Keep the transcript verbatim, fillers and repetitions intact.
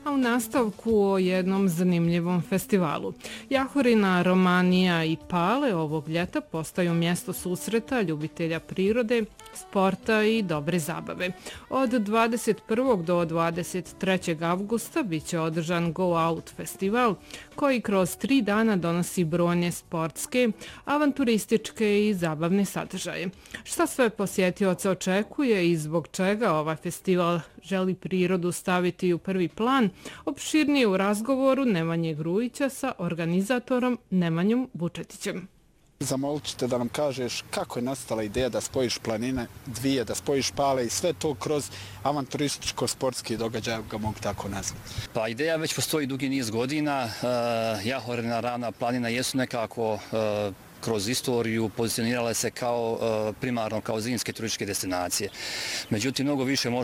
a u nastavku o jednom zanimljivom festivalu. Jahorina, Romanija i Pale ovog ljeta postaju mjesto susreta ljubitelja prirode, sporta i dobre zabave. Od dvadeset prvog do dvadeset trećeg avgusta bit će održan Go Out festival, koji kroz tri dana donosi brojne sportske, avanturističke i zabavne sadržaje. Šta sve posjetioce očekuje i zbog čega ovaj festival želi prirodu staviti u prvi plan, opširnije u razgovoru Nemanje Grujića sa organizatorom Nemanjom Vučetićem. Zamolit ću te da nam kažeš kako je nastala ideja da spojiš planine dvije, da spojiš Pale i sve to kroz avanturističko-sportski događaj, ga mogu tako nazvati. Pa ideja već postoji dugi niz godina. Jahorina, Ravna planina jesu nekako kroz istoriju pozicionirale se kao primarno kao zimske turističke destinacije. Međutim, mnogo više može